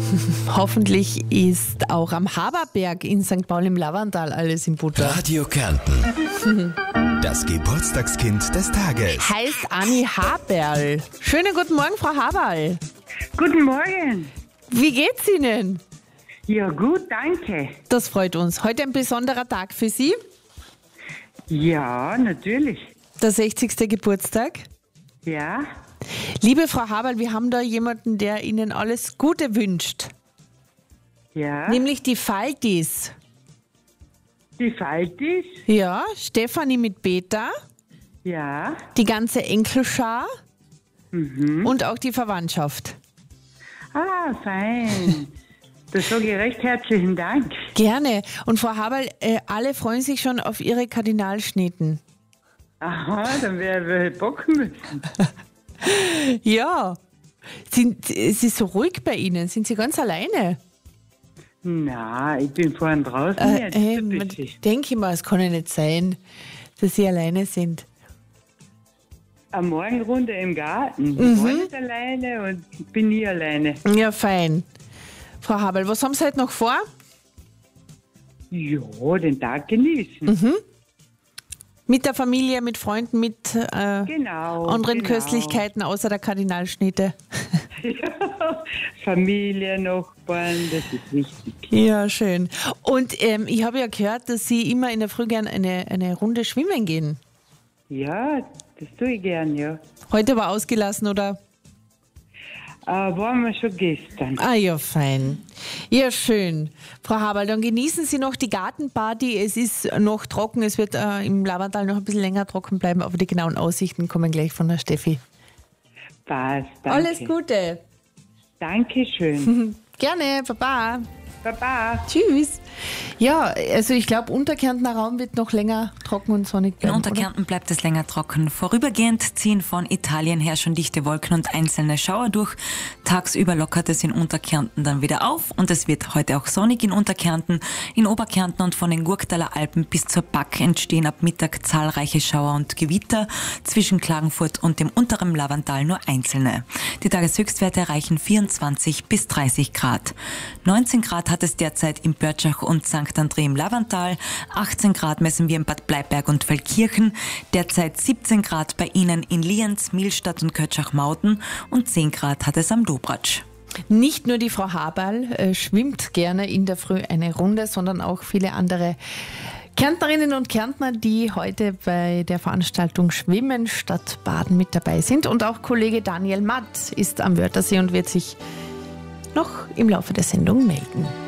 Hoffentlich ist auch am Haberberg in St. Paul im Lavandal alles in Butter. Radio Kärnten. Das Geburtstagskind des Tages. Heißt Anni Haberl. Schönen guten Morgen, Frau Haberl. Guten Morgen. Wie geht's Ihnen? Ja gut, danke. Das freut uns. Heute ein besonderer Tag für Sie. Ja, natürlich. Der 60. Geburtstag. Ja. Liebe Frau Haberl, wir haben da jemanden, der Ihnen alles Gute wünscht. Ja. Nämlich die Faltis. Die Faltis. Ja, Stefanie mit Beta, Ja. die ganze Enkelschar und auch die Verwandtschaft. Ah, fein. Da sage ich recht herzlichen Dank. Gerne. Und Frau Haberl, alle freuen sich schon auf Ihre Kardinalschnitten. Aha, dann werden wir bocken müssen. Ja. Es ist so ruhig bei Ihnen. Sind Sie ganz alleine? Na, ich bin vorhin draußen. Jetzt ein bisschen. Denke ich mal, es kann ja nicht sein, dass Sie alleine sind. Eine Morgenrunde im Garten. Ich war nicht alleine und bin nie alleine. Ja, fein. Frau Haberl, was haben Sie heute noch vor? Ja, den Tag genießen. Mit der Familie, mit Freunden, mit Genau. anderen genau. Köstlichkeiten außer der Kardinalschnitte. Ja, Familie, Nachbarn, das ist wichtig. Ja, schön. Und ich habe ja gehört, dass Sie immer in der Früh gern eine Runde schwimmen gehen. Ja, das tue ich gern, ja. Heute war ausgelassen, oder? Waren wir schon gestern. Ah ja, fein. Ja, schön. Frau Haberl, dann genießen Sie noch die Gartenparty. Es ist noch trocken, es wird im Lavandal noch ein bisschen länger trocken bleiben, aber die genauen Aussichten kommen gleich von der Steffi. Passt, danke. Alles Gute. Dankeschön. Gerne, Baba. Baba. Tschüss. Ja, also ich glaube, Unterkärntner Raum wird noch länger trocken und sonnig In bleiben. Unterkärnten bleibt es länger trocken. Vorübergehend ziehen von Italien her schon dichte Wolken und einzelne Schauer durch. Tagsüber lockert es in Unterkärnten dann wieder auf und es wird heute auch sonnig in Unterkärnten. In Oberkärnten und von den Gurktaler Alpen bis zur Back entstehen ab Mittag zahlreiche Schauer und Gewitter. Zwischen Klagenfurt und dem unteren Lavandal nur einzelne. Die Tageshöchstwerte erreichen 24 bis 30 Grad. 19 Grad hat es derzeit in Börtschach und St. André im Lavandal. 18 Grad messen wir in Bad Bleiberg und Feldkirchen. Derzeit 17 Grad bei Ihnen in Lienz, Milstadt und Kötschach-Mauten und 10 Grad hat es am Dobratsch. Nicht nur die Frau Haberl schwimmt gerne in der Früh eine Runde, sondern auch viele andere Kärntnerinnen und Kärntner, die heute bei der Veranstaltung Schwimmen statt Baden mit dabei sind. Und auch Kollege Daniel Matt ist am Wörthersee und wird sich noch im Laufe der Sendung melden.